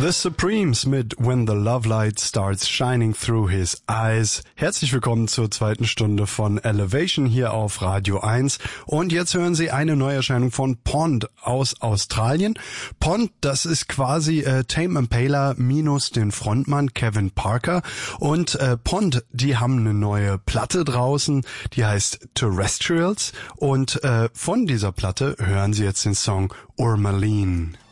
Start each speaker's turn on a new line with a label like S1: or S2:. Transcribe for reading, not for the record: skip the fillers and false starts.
S1: The Supremes mit When the Love Light Starts Shining Through His Eyes. Herzlich willkommen zur zweiten Stunde von Elevation hier auf Radio 1. Und jetzt hören Sie eine Neuerscheinung von Pond aus Australien. Pond, das ist quasi Tame Impala minus den Frontmann Kevin Parker. Und Pond, die haben eine neue Platte draußen, die heißt Terrestrials. Und von dieser Platte hören Sie jetzt den Song Urmaline.